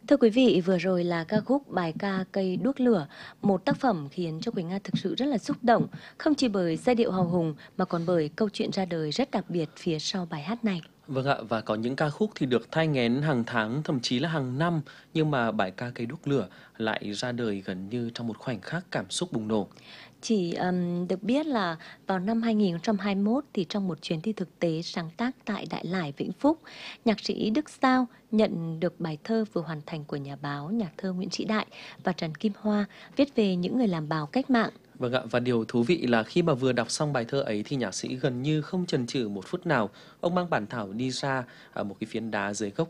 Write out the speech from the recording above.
Thưa quý vị, vừa rồi là ca khúc bài ca Cây đuốc lửa, một tác phẩm khiến cho Quỳnh Nga thực sự rất là xúc động, không chỉ bởi giai điệu hào hùng mà còn bởi câu chuyện ra đời rất đặc biệt phía sau bài hát này. Vâng ạ, và có những ca khúc thì được thai nghén hàng tháng, thậm chí là hàng năm, nhưng mà bài ca Cây đuốc lửa lại ra đời gần như trong một khoảnh khắc cảm xúc bùng nổ. Chỉ được biết là vào năm 2021 thì trong một chuyến đi thực tế sáng tác tại Đại Lải, Vĩnh Phúc, nhạc sĩ Đức Sao nhận được bài thơ vừa hoàn thành của nhà báo, nhạc thơ Nguyễn Sĩ Đại và Trần Kim Hoa viết về những người làm báo cách mạng. Vâng ạ, và điều thú vị là khi mà vừa đọc xong bài thơ ấy thì nhạc sĩ gần như không chần chừ một phút nào. Ông mang bản thảo đi ra một cái phiến đá dưới gốc